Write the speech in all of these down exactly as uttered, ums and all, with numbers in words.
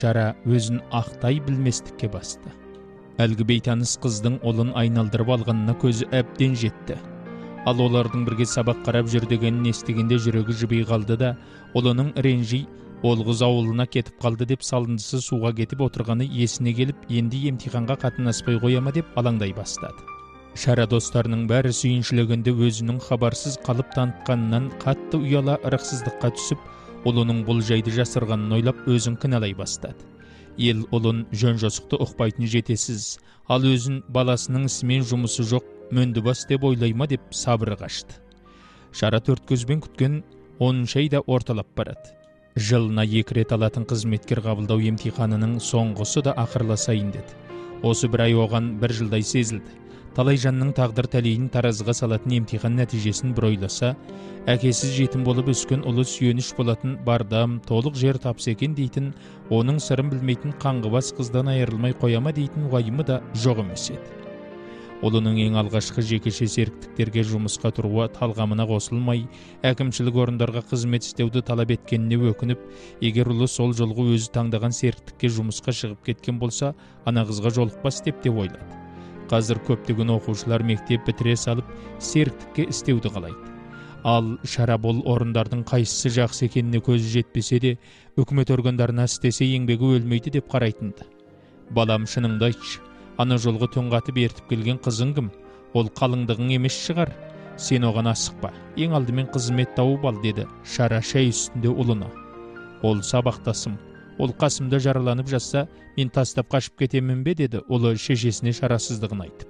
Шара өзін ақтай білместікке басты. Әлгі бейтаныс қыздың олын айналдырып алғанына көзі әбден жетті. Ал олардың бірге сабақ қарап жүр дегенін естігенде жүрегі жіби қалды да, олының ренжи Олғыз ауылына кетіп қалды деп салындысы суға кетіп отырғаны есіне келіп, енді емтиханға қатынаспай қояма деп алаңдай бастады. Шара достарының бәрі сүйіншілегенде өзінің хабарсыз қалып танытқанынан қатты ұяла ырықсыздыққа түсіп, олының бұл жайды жасырғанын ойлап өзін кіналай бастады. Ел олын жөн-жосықты ұқпайтын жетесіз, ал өзін баласының ісімен жұмысы жоқ, мөнді бас деп ойлайма деп сабыры қашты. Шара төрт көзбен күткен оныншы айда орталап барады. Жылына екі рет алатын қызметкер қабылдау емтиханының соңғысы да ақырласайын деді. Осы бір ай оған бір жылдай сезілді. Талай жанның тағдыр тәлейін таразыға салатын емтихан нәтижесін бір ойласа, әкесіз жетім болып өскен ұлы сүйеніш болатын бардам, толық жер тапса екен дейтін, оның сырын білмейтін қаңғыбас қыздан айырылмай қояма дейтін уайымы да жоқ емес еді. Олының ең алғашқы жекеше серіктіктерге жұмысқа тұруға талғамына қосылмай, әкімшілік орындарға қызмет істеуді талап еткеніне өкініп, егер ұлы сол жолғы өзі таңдаған серіктікке жұмысқа шығып кеткен болса, ана қызға жолықпас деп те ойлады. Қазір көптеген оқушылар мектеп бітіре салып, серіктікке істеуді қалайды. Ал Шара бұл орындардың қайсысы жақсы екеніне көзі жетпесе де, үкімет органдарына істесе еңбегі өлмейді деп қарайтынды. Балам, шыныңды айтшы, ана жолғы тоңғатып ертіп келген қызың кім? Ол қалыңдығың емес шығар. Сен оған асықпа, ең алдымен қызмет тауып ал, деді Шара шай үстінде ұлына. Ол сабақтасым, ол қасымда жараланып жатса, мен тастап қашып кетемін бе, деді ұлы шешесіне шарасыздығын айтып.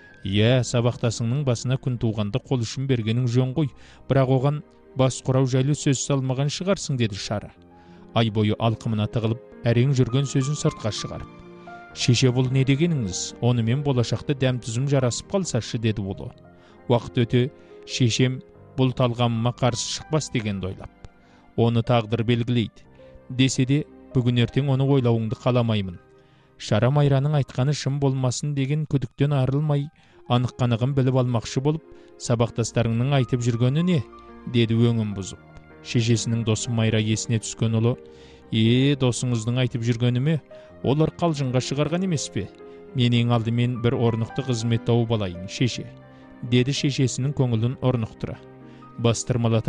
Иә, сабақтасыңның басына күн туғанда қол ұшын бергенің жөн ғой, бірақ оған бас құрау жайлы сөз салмаған шығарсың, деді Шара. Ай бойы алқымына тығылып, әрең жүрген сөзін сыртқа шығарып. Шеше, бұл не дегеніңіз? Онымен болашақта дәм тұзым жарасып қалсашы, деді ұлы. Уақыт өте, шешем бұл талғамыма қарсы шықпас дегенді ойлап. Оны тағдыр белгілейді. Десе де, бүгін ертең оны ойлауыңды қаламаймын. Шара Майраның айтқаны шын болмасын деген күдіктен арылмай, анық-қанығын біліп алмақшы болып, сабақтастарыңның айтып жүргені не? Деді өңін бұзып. Шешесінің досы Майра есіне түскен ұлы, «Е, досыңыздың айтып жүргені ме? Олар қалжыңға шығарған емес пе? Мен ең алдымен бір орнықты қызмет тауып алайын, шеше», деді шешесінің көңілін орнықтыра. Бастырмалата